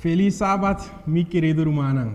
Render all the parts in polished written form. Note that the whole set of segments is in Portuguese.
Feliz sábado, mi querido Rumanang.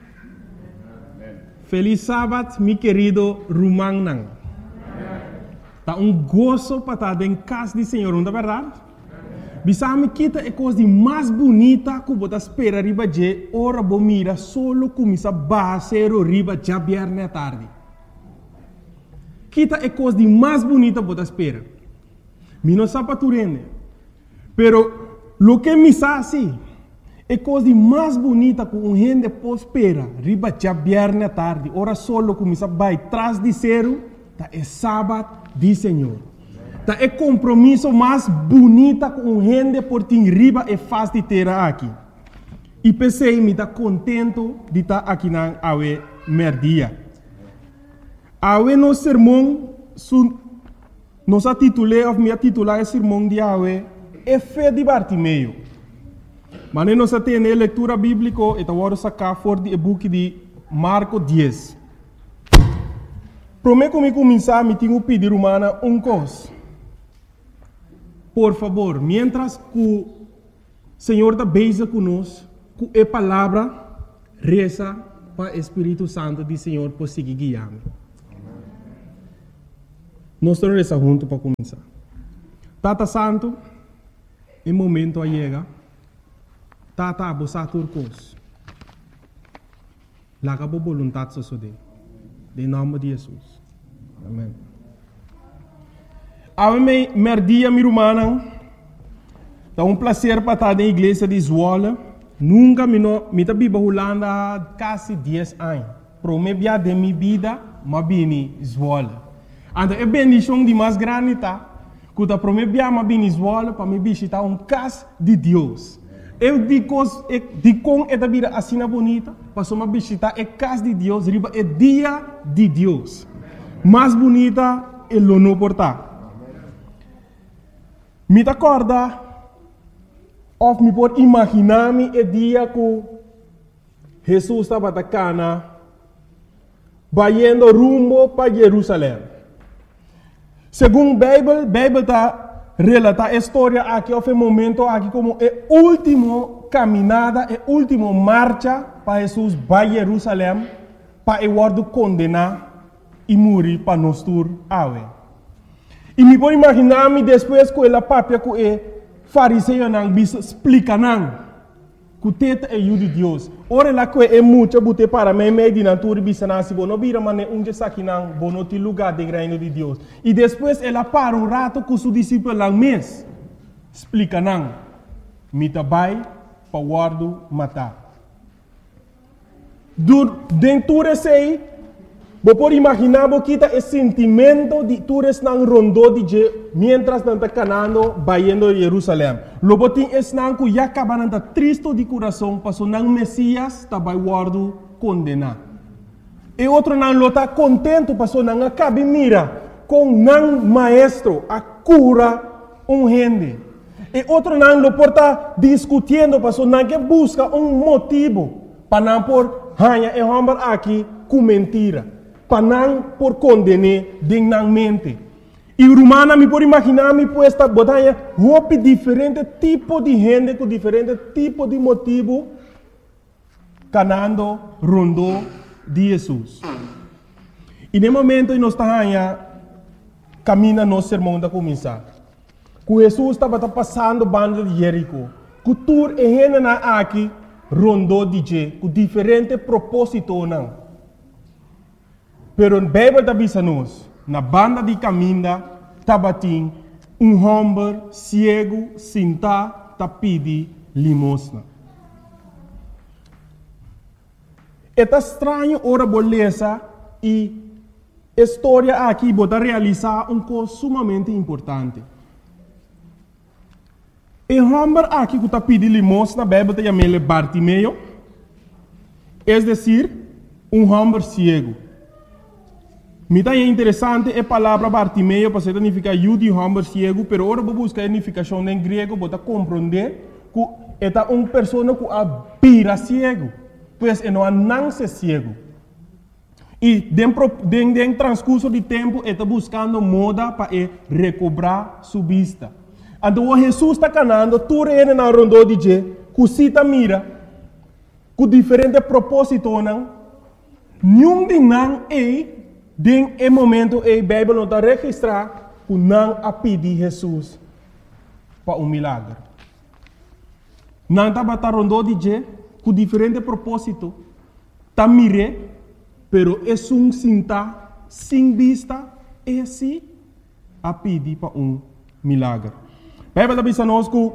Feliz sábado, mi querido Rumanang. Tá gozo para estar em casa do Senhor, não é verdade? Bisame kita é coisa mais bonita que você espera riba de ora bomira solo começa a baixar riba já viernes à tarde. Kita é coisa mais bonita que você espera. Mi não sabe tu rende. Pero lo que me sabe é coisa mais bonita que gente pode esperar riba já viernes à tarde. Ora solo começa a baixar atrás de zero, tá é sábado do Senhor. Tá é compromisso mais bonita com gente por ter riba e faz de ter aqui. E pensei me tá contento de estar aqui na awe merdia. Awe no sermão nos titulei of me titular o sermão de awe é fé de Bartimeu. Mas nós temos a leitura bíblica e agora sacar fora do book de Marcos 10. Prometo que começar me tenho pedir humana coisa. Por favor, mientras que o Senhor está beija conosco, com a palavra, reza para o Espírito Santo do Senhor por seguir guiando. Nós estamos rezando juntos para começar. Tata Santo, em momento a chega, Tata abosa turcos. Laga bo vontade so de. Em nome de Jesus. Amém. A mim, merdia, minha irmã, é prazer para estar na igreja de Zwolle. Nunca me vi Holanda quase 10 anos. Para mim, de minha vida, eu vim Zwolle. Então, é bendição de mais grande, tá? Quando para mim, eu vim Zwolle, para me visitar casa de Deus. Eu digo com esta vida assim bonita, para me visitar a casa de Deus, é dia de Deus. Mais bonita é o não portar. Me acorda, ou me pode imaginar-me o dia que Jesus estava na cana, indo rumo para Jerusalém. Segundo a Bíblia está relata a história aqui, houve um momento aqui como a última caminhada, a última marcha para Jesus para Jerusalém, para o condenar e morrer para nós todos. E me pode imaginar-me depois que ela papia que o fariseu não explica não que o teto é o de Deus. Ora lá que é muito bote para mim meio de natura bisana se não vira mas onde saque não bono te lugar de reino de Deus. E depois ela para um rato com seu discípulo lá mês explica não me tabai para guardo matar. Dentro desse você pode imaginar que o sentimento de todos não rondou de mientras não está canando, indo a Jerusalém. Logo tem esse não que já acaba não triste de coração, porque não Messias está vai guardo condenar. E outro não está contente, porque não acaba mira com não maestro a cura gente. E outro não lo porta discutindo, porque não que busca motivo para não por hanha e homem aqui com mentira. Para não por condenar dignamente. E o romano me pode imaginar me puesta botanha roupa diferente tipo de gente com diferente tipo de motivo canando rondou de Jesus. E no momento nós estamos caminhando no sermão da começar. Que Jesus estava passando banda de Jerico. Que tur e gente na aqui rondou de je com diferente propósito não. Pero a Bíblia está dizendo na banda de caminho, tabatim, homem cego, sentado, pedi limosna. É estranho ora beleza e a história aqui pode realizar coisa sumamente importante. O homem aqui que está pedindo limosna, a Bíblia está chamando Bartimeu, é decir, homem cego. Me é interessante a palavra Bartimeu, porque significa de homem cego, mas agora vou buscar a significação em grego para compreender que é uma pessoa que vira cego, pois não nasce cego. E dentro do transcurso de tempo, está buscando moda para recobrar sua vista. Então, Jesus está canando, tudo ele na rondou de que cita mira, com diferente propósito, não? Nenhum de não é, em momento, a Bíblia não está registrada, que não a pedir Jesus para milagre. Não está batendo de je, com diferente propósito, está mire, pero é cinta, sem vista, é assim, a pedir para milagre. A Bíblia está dizendo que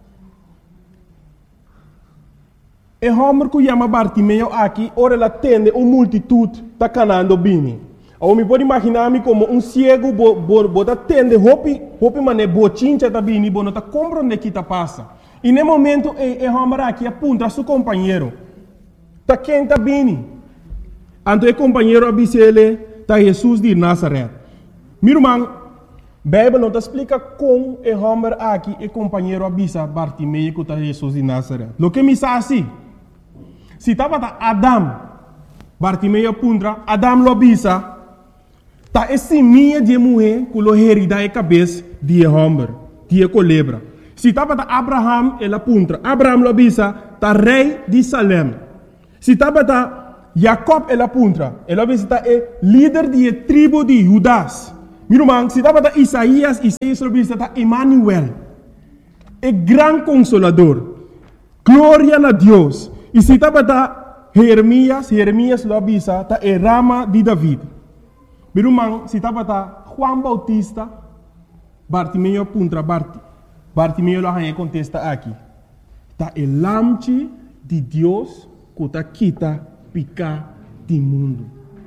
é homem que chama Bartimeu aqui, ora ela atende uma multitude está canando bem. Eu me pode imaginar-me como cego, bota atende, hopi mané bochincha tá bem, não está compreendendo o que está passa. E no momento, é homem aqui aponta a seu companheiro. Tá quem está bem? Então o companheiro avisa ele, tá Jesus de Nazaré. Meu irmão, a Bíblia não explica como é homem aqui, e companheiro avisa Bartimeu que está Jesus de Nazaré. O que me sabe assim? Se estava Adam, Bartimeu apunta, Adam lo avisa, tá esse minha de mulher que lo herida a cabeça de homem, de culebra. Se estava Abraham, ele apunta, Abraham lo avisa, tá rei de Salem. Se estava Jacob, ele apunta, ele avisa, tá líder de tribo de Judas. Meu irmão, se estava Isaías lo avisa, tá Emmanuel, é grande consolador, glória a Deus. E se estava Jeremias lo avisa, está a rama de David. Meu irmão, se estava Juan Bautista, Bartimeu apunta, Bartimeu lo contesta aqui. Está o lamche de Deus que está quita picar do mundo.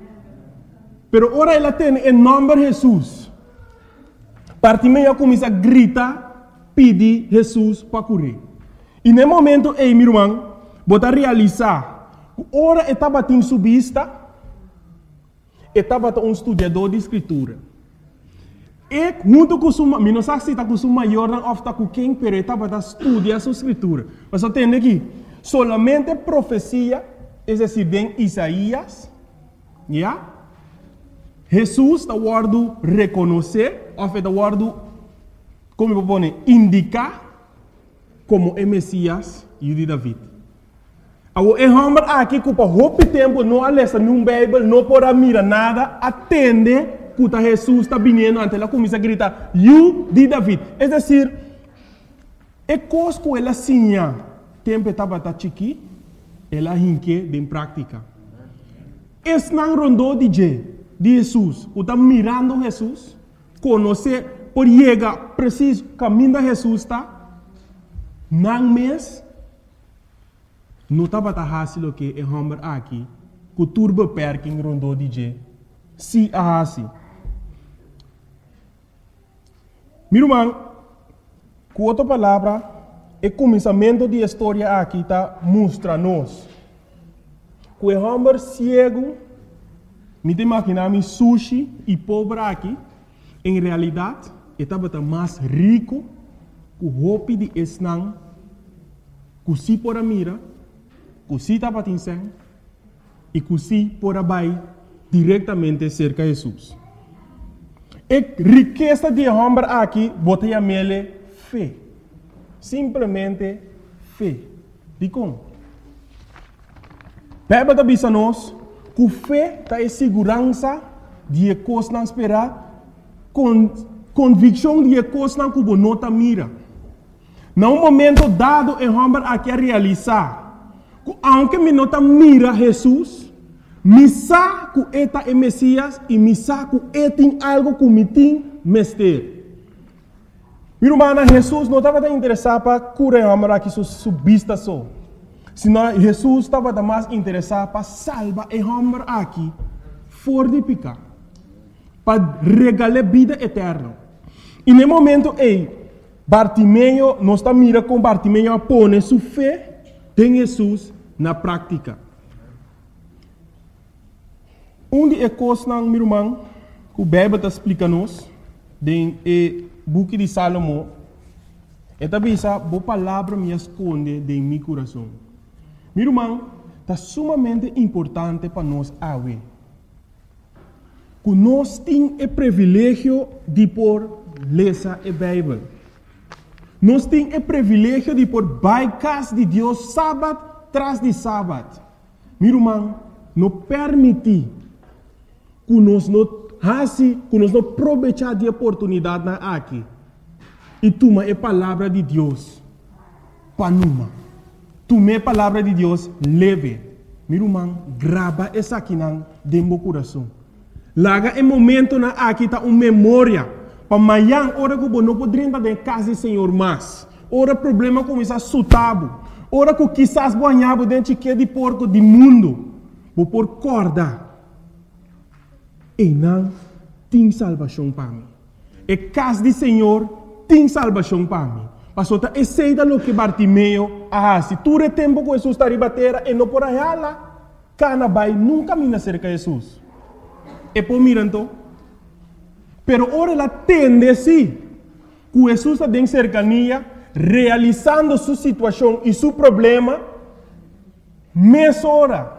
Pero ora ela tem o nome de Jesus. Bartimeu começa a gritar, pedir Jesus para curar. E no momento, meu irmão, bota realizar, ora estava em subista, estava estudador de escritura. E junto com sua, não sei se está com sua maior ou está com quem, pero estava estudando sua escritura. Mas eu tenho aqui, solamente profecia, é decir, bem Isaías, já? Jesus está guardando reconhecer, ou está guardando, como eu vou indicar, como é Messias e de David. O homem aqui que por muito tempo não alessa num Bíblia, não pode mirar nada, atende que Jesus está vindo, então ela começa a gritar, "You de David". É decir, é coisa que ela sinha, tempo estava chiqui, ela hinque em prática. Esse não rondou de Jesus, o está mirando Jesus, conhecer, por chegar preciso, caminho de Jesus está, não mês, não estava fácil que é homem aqui, que o turbo perking rondou de se a assim. Meu irmão, com outra palavra, o começamento da história aqui está mostra-nos que o homem cego, me imaginar sushi e pobre aqui, em realidade, estava mais rico que o roupa de esnang, que se por a mira, que se estava atingindo e que se por a vai diretamente cerca de Jesus. A riqueza de homem aqui, bota a mele fé. Simplesmente fé. De como? Bíblia está dizendo que fé está em segurança de coisas não esperar, convicção de coisas não que não está mira. Num momento dado, o homem aqui a realizar, que aunque me não mira Jesus, me sabe que eta é Messias e me sabe que é tem algo que me tem mestre. Meu irmão, Jesus não estava interessado para curar o homem aqui sua vista só. Senão Jesus estava mais interessado para salvar o homem aqui fora de pecar, para regalar vida eterna. E no momento Bartimeu, não está mirando com Bartimeu a pôr sua fé em Jesus na prática. Onde é coisa, meu irmão, que o Bíblia está explicando-nos, no book de Salomão, é também essa boa palavra me esconde em meu coração. Meu irmão, está sumamente importante para nós ver que nós temos o privilégio de ler a Bíblia. Nós temos o privilégio de por by casa de Deus sábado tras de sábado. Meu irmão, não permite que nós não aproveitar de oportunidade na aqui. E toma a palavra de Deus para numa. Toma a palavra de Deus leve. Meu irmão, grava essa aqui dentro do coração. Laga em momento na aqui tá uma memória. Para amanhã, hora que não poderia estar em casa do Senhor mais. Hora problema começa a sutabo. Hora que quizás banhava dentro de porco do mundo. Vou por corda. E não tem salvação para mim. E casa do Senhor tem salvação para mim. Pastor, tá aceita lo que Bartimeu se tu é tempo que Jesus está ribatera e não por aí lá, cana vai nunca mina cerca de Jesus. E por miranto, pero ora ela tende sim, que Jesus está em cercania, realizando sua situação e seu problema, mesma hora,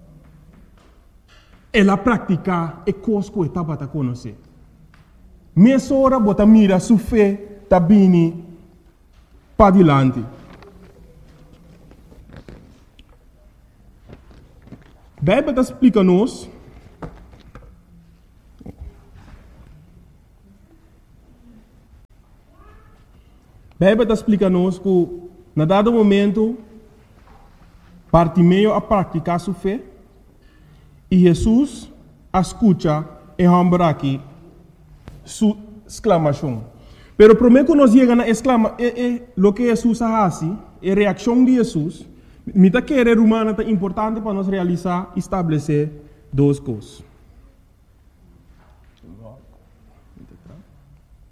ela pratica e coisa que estava a conhecer. Mesma hora, bota mira sua fé, está vindo para adiante. A Bíblia explica-nos que, na dado momento, Bartimeu a praticar sua fé e Jesus escuta e rambra aqui sua exclamação. Pero primeiro que nós chegamos a exclamar, o que Jesus faz, a reação de Jesus, me está querendo humana é importante para nós realizar, estabelecer duas coisas.